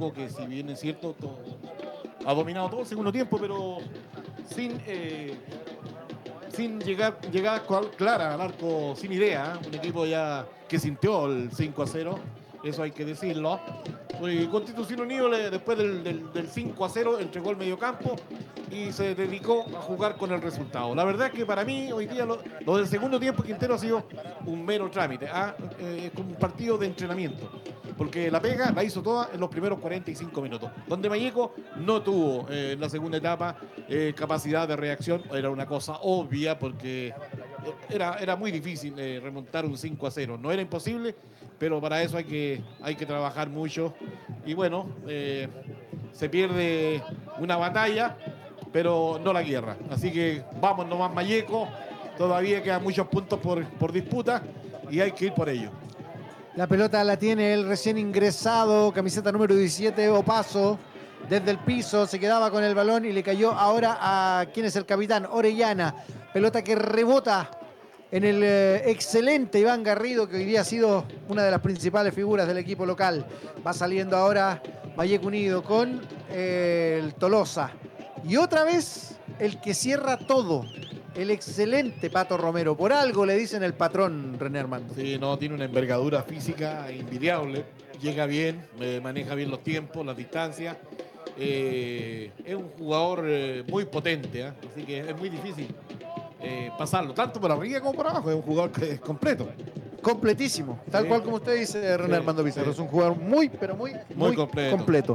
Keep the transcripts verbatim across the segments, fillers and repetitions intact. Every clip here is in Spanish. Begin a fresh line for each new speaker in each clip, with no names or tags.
Vallejo, que si bien es cierto, todo, ha dominado todo el segundo tiempo, pero sin, eh, sin llegar, llegar clara al arco, sin idea. ¿eh? Un equipo ya que sintió el cinco a cero, eso hay que decirlo. Y Constitución Unido, después del, del, del cinco a cero, entregó el mediocampo y se dedicó a jugar con el resultado. La verdad es que para mí, hoy día, lo, lo del segundo tiempo Quintero ha sido un mero trámite. ¿ah? Eh, como un partido de entrenamiento. Porque la pega la hizo toda en los primeros cuarenta y cinco minutos. Donde Vallejo no tuvo eh, en la segunda etapa eh, capacidad de reacción. Era una cosa obvia porque era, era muy difícil eh, remontar un cinco a cero. No era imposible, pero para eso hay que, hay que trabajar mucho. Y bueno, eh, se pierde una batalla, pero no la guerra. Así que vamos nomás Vallejo. Todavía quedan muchos puntos por, por disputa y hay que ir por ello.
La pelota la tiene el recién ingresado, camiseta número diecisiete, Opaso. Desde el piso se quedaba con el balón y le cayó ahora a quien es el capitán, Orellana. Pelota que rebota en el eh, excelente Iván Garrido, que hoy día ha sido una de las principales figuras del equipo local. Va saliendo ahora Vallejo Unido con eh, el Tolosa. Y otra vez el que cierra todo, el excelente Pato Romero. Por algo le dicen el patrón, René Armando.
Sí, no, tiene una envergadura física envidiable. Llega bien, eh, maneja bien los tiempos, las distancias. Eh, es un jugador eh, muy potente, ¿eh? Así que es muy difícil eh, pasarlo, tanto por arriba como por abajo. Es un jugador que es completo.
Completísimo, tal
sí.
cual como usted dice, René
sí,
Armando Pizarro.
Sí.
Es un jugador muy, pero muy, muy,
muy completo.
completo.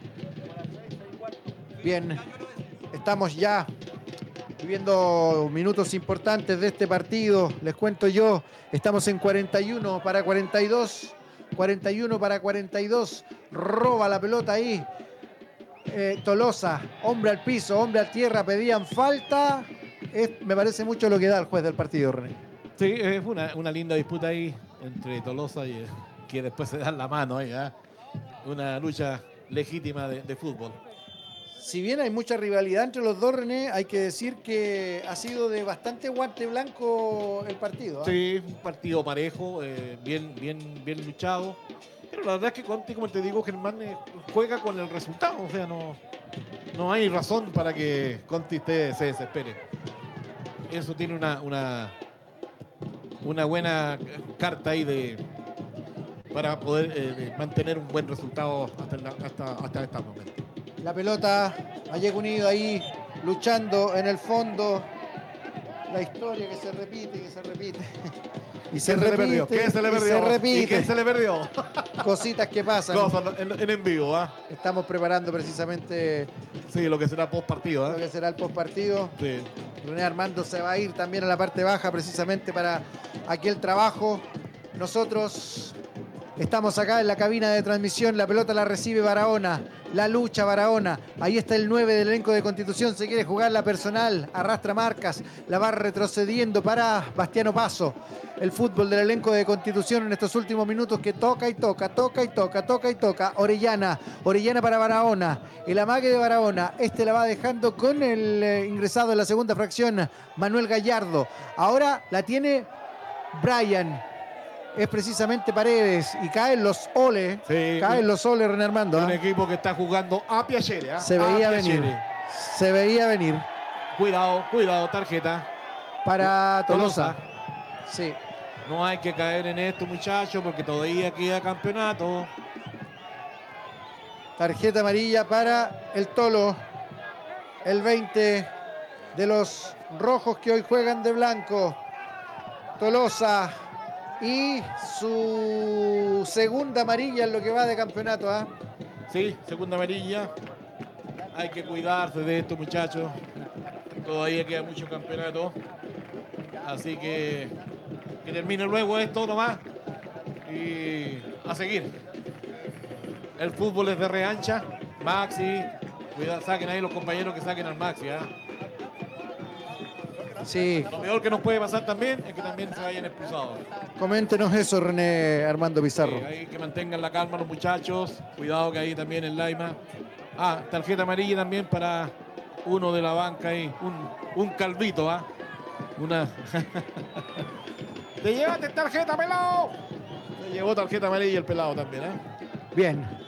Bien, estamos ya viviendo minutos importantes de este partido. Les cuento yo, estamos en cuarenta y uno para cuarenta y dos. cuarenta y uno para cuarenta y dos. Roba la pelota ahí. Eh, Tolosa, hombre al piso, hombre a tierra, pedían falta. Es, me parece mucho lo que da el juez del partido, René.
Sí, es una, una linda disputa ahí entre Tolosa y que después se dan la mano ahí, ¿eh? Una lucha legítima de, de fútbol.
Si bien hay mucha rivalidad entre los dos, René, hay que decir que ha sido de bastante guante blanco el partido. ¿eh?
Sí, un partido parejo, eh, bien, bien, bien luchado. Pero la verdad es que Conti, como te digo, Germán eh, juega con el resultado. O sea, no, no hay razón para que Conti esté, se desespere. Eso tiene una, una, una buena carta ahí de para poder eh, mantener un buen resultado hasta, la, hasta, hasta este momento.
La pelota, Vallejo Unido ahí luchando en el fondo. La historia que se repite, que se repite.
Y se, se repite, le ¿Qué se le perdió?
Se repite.
¿Y qué se le perdió?
Cositas que pasan.
Cosas en, en, en vivo, ¿ah?
¿eh? Estamos preparando precisamente.
Sí, lo que será post partido, ¿eh?
Lo que será el post partido.
Sí.
René Armando se va a ir también a la parte baja precisamente para aquel trabajo. Nosotros estamos acá en la cabina de transmisión. La pelota la recibe Barahona. La lucha Barahona. Ahí está el nueve del elenco de Constitución. Se quiere jugar la personal. Arrastra marcas. La va retrocediendo para Bastiano Paso. El fútbol del elenco de Constitución en estos últimos minutos que toca y toca, toca y toca, toca y toca. Orellana. Orellana para Barahona. El amague de Barahona. Este la va dejando con el eh, ingresado en la segunda fracción, Manuel Gallardo. Ahora la tiene Brian. Es precisamente Paredes y caen los Ole, sí, caen los Ole, René Armando.
Un
¿eh?
equipo que está jugando a Piacere. ¿eh?
Se veía venir, se veía venir.
Cuidado, cuidado, tarjeta.
Para Tolosa. Tolosa. Sí.
No hay que caer en esto, muchachos, porque todavía queda campeonato.
Tarjeta amarilla para el Tolo. El veinte de los rojos que hoy juegan de blanco. Tolosa. Y su segunda amarilla en lo que va de campeonato. ¿eh?
Sí, segunda amarilla. Hay que cuidarse de esto, muchachos. Todavía queda mucho campeonato. Así que que termine luego esto nomás. Y a seguir. El fútbol es de reancha. Maxi. Cuidado, saquen ahí los compañeros que saquen al Maxi. ¿eh?
Sí.
Lo peor que nos puede pasar también es que también se vayan expulsados.
Coméntenos eso, René Armando Pizarro.
Sí, ahí que mantengan la calma los muchachos. Cuidado que ahí también el Laima. Ah, tarjeta amarilla también para uno de la banca ahí. Un, un calvito, ¿ah? ¿eh? Una. ¡Te llevaste tarjeta, pelado! Se llevó tarjeta amarilla el pelado también, ¿eh?
Bien.